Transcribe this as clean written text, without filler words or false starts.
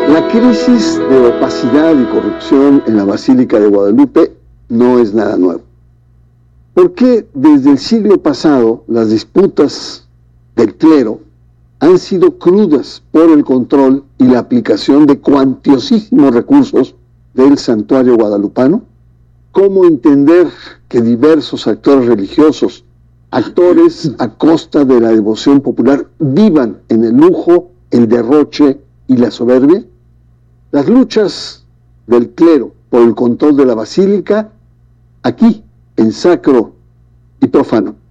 La crisis de opacidad y corrupción en la Basílica de Guadalupe no es nada nuevo. ¿Por qué desde el siglo pasado las disputas del clero han sido crudas por el control y la aplicación de cuantiosísimos recursos del santuario guadalupano? ¿Cómo entender que diversos actores religiosos, actores a costa de la devoción popular, vivan en el lujo, el derroche y la soberbia? Las luchas del clero por el control de la basílica, aquí, en Sacro y Profano.